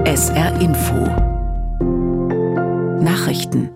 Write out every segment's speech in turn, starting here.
SR Info Nachrichten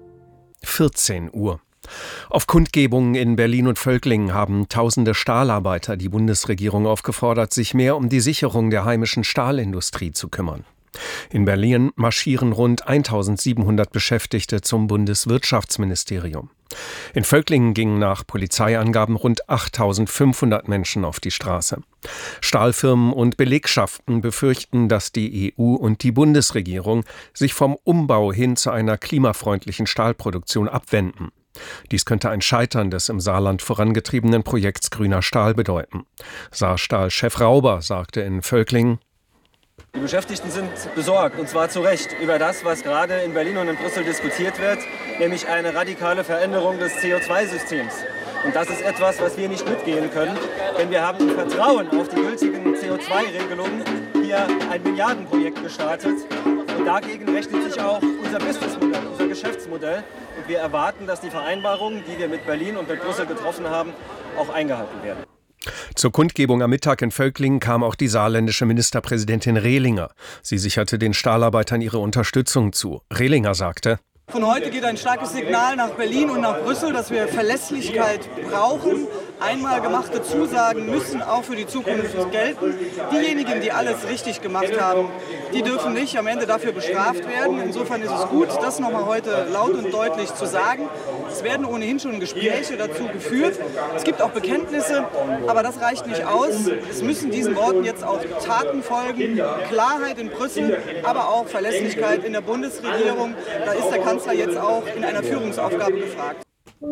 14 Uhr. Auf Kundgebungen in Berlin und Völklingen haben tausende Stahlarbeiter die Bundesregierung aufgefordert, sich mehr um die Sicherung der heimischen Stahlindustrie zu kümmern. In Berlin marschieren rund 1700 Beschäftigte zum Bundeswirtschaftsministerium. In Völklingen gingen nach Polizeiangaben rund 8500 Menschen auf die Straße. Stahlfirmen und Belegschaften befürchten, dass die EU und die Bundesregierung sich vom Umbau hin zu einer klimafreundlichen Stahlproduktion abwenden. Dies könnte ein Scheitern des im Saarland vorangetriebenen Projekts Grüner Stahl bedeuten. Saarstahl-Chef Rauber sagte in Völklingen: Die Beschäftigten sind besorgt, und zwar zu Recht, über das, was gerade in Berlin und in Brüssel diskutiert wird, nämlich eine radikale Veränderung des CO2-Systems. Und das ist etwas, was wir nicht mitgehen können, denn wir haben im Vertrauen auf die gültigen CO2-Regelungen hier ein Milliardenprojekt gestartet. Und dagegen rechnet sich auch unser Businessmodell, unser Geschäftsmodell. Und wir erwarten, dass die Vereinbarungen, die wir mit Berlin und mit Brüssel getroffen haben, auch eingehalten werden. Zur Kundgebung am Mittag in Völklingen kam auch die saarländische Ministerpräsidentin Rehlinger. Sie sicherte den Stahlarbeitern ihre Unterstützung zu. Rehlinger sagte: Von heute geht ein starkes Signal nach Berlin und nach Brüssel, dass wir Verlässlichkeit brauchen. Einmal gemachte Zusagen müssen auch für die Zukunft gelten. Diejenigen, die alles richtig gemacht haben, die dürfen nicht am Ende dafür bestraft werden. Insofern ist es gut, das nochmal heute laut und deutlich zu sagen. Es werden ohnehin schon Gespräche dazu geführt. Es gibt auch Bekenntnisse, aber das reicht nicht aus. Es müssen diesen Worten jetzt auch Taten folgen. Klarheit in Brüssel, aber auch Verlässlichkeit in der Bundesregierung. Da ist der Kanzler jetzt auch in einer Führungsaufgabe gefragt.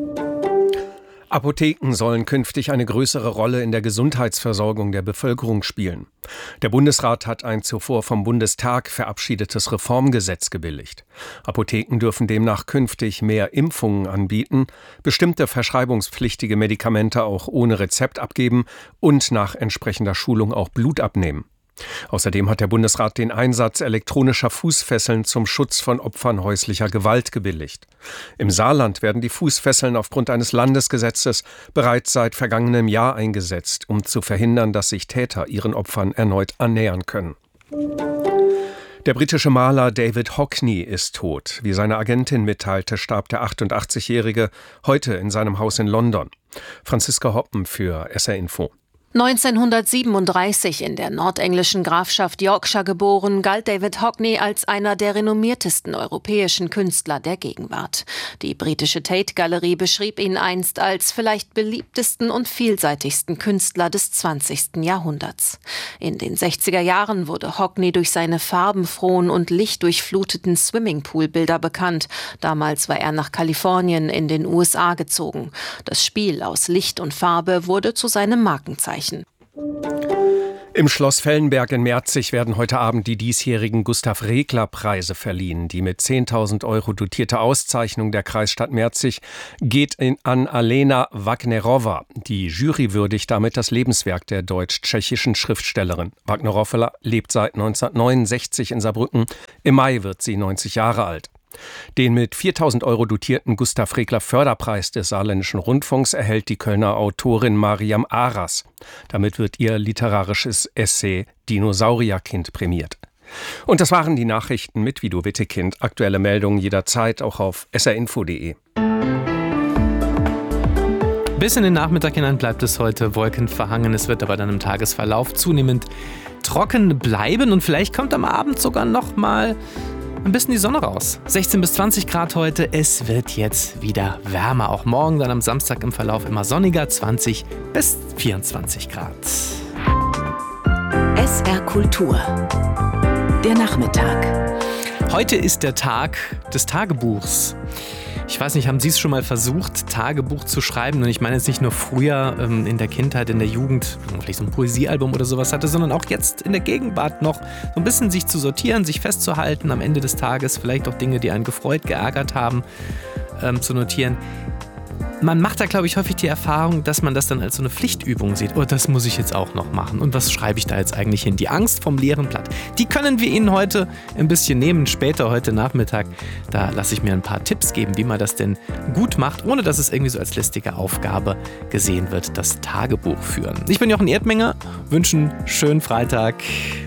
Apotheken sollen künftig eine größere Rolle in der Gesundheitsversorgung der Bevölkerung spielen. Der Bundesrat hat ein zuvor vom Bundestag verabschiedetes Reformgesetz gebilligt. Apotheken dürfen demnach künftig mehr Impfungen anbieten, bestimmte verschreibungspflichtige Medikamente auch ohne Rezept abgeben und nach entsprechender Schulung auch Blut abnehmen. Außerdem hat der Bundesrat den Einsatz elektronischer Fußfesseln zum Schutz von Opfern häuslicher Gewalt gebilligt. Im Saarland werden die Fußfesseln aufgrund eines Landesgesetzes bereits seit vergangenem Jahr eingesetzt, um zu verhindern, dass sich Täter ihren Opfern erneut annähern können. Der britische Maler David Hockney ist tot. Wie seine Agentin mitteilte, starb der 88-Jährige heute in seinem Haus in London. Franziska Hoppen für SR Info. 1937 in der nordenglischen Grafschaft Yorkshire geboren, galt David Hockney als einer der renommiertesten europäischen Künstler der Gegenwart. Die britische Tate-Galerie beschrieb ihn einst als vielleicht beliebtesten und vielseitigsten Künstler des 20. Jahrhunderts. In den 60er Jahren wurde Hockney durch seine farbenfrohen und lichtdurchfluteten Swimmingpool-Bilder bekannt. Damals war er nach Kalifornien in den USA gezogen. Das Spiel aus Licht und Farbe wurde zu seinem Markenzeichen. Im Schloss Fellenberg in Merzig werden heute Abend die diesjährigen Gustav-Regler-Preise verliehen. Die mit 10.000 € dotierte Auszeichnung der Kreisstadt Merzig geht an Alena Wagnerowa. Die Jury würdigt damit das Lebenswerk der deutsch-tschechischen Schriftstellerin. Wagnerowa lebt seit 1969 in Saarbrücken. Im Mai wird sie 90 Jahre alt. Den mit 4.000 € dotierten Gustav-Regler-Förderpreis des Saarländischen Rundfunks erhält die Kölner Autorin Mariam Aras. Damit wird ihr literarisches Essay Dinosaurierkind prämiert. Und das waren die Nachrichten mit Vido Wittekind. Aktuelle Meldungen jederzeit auch auf srinfo.de. Bis in den Nachmittag hinein bleibt es heute wolkenverhangen. Es wird aber dann im Tagesverlauf zunehmend trocken bleiben und vielleicht kommt am Abend sogar noch mal ein bisschen die Sonne raus. 16 bis 20 Grad heute. Es wird jetzt wieder wärmer. Auch morgen dann am Samstag im Verlauf immer sonniger. 20 bis 24 Grad. SR Kultur. Der Nachmittag. Heute ist der Tag des Tagebuchs. Ich weiß nicht, haben Sie es schon mal versucht, Tagebuch zu schreiben? Und ich meine jetzt nicht nur früher in der Kindheit, in der Jugend, wo man vielleicht so ein Poesiealbum oder sowas hatte, sondern auch jetzt in der Gegenwart noch so ein bisschen sich zu sortieren, sich festzuhalten, am Ende des Tages vielleicht auch Dinge, die einen gefreut, geärgert haben, zu notieren. Man macht da, glaube ich, häufig die Erfahrung, dass man das dann als so eine Pflichtübung sieht. Oh, das muss ich jetzt auch noch machen. Und was schreibe ich da jetzt eigentlich hin? Die Angst vom leeren Blatt. Die können wir Ihnen heute ein bisschen nehmen, später heute Nachmittag. Da lasse ich mir ein paar Tipps geben, wie man das denn gut macht, ohne dass es irgendwie so als lästige Aufgabe gesehen wird, das Tagebuch führen. Ich bin Jochen Erdmenger, wünsche einen schönen Freitag.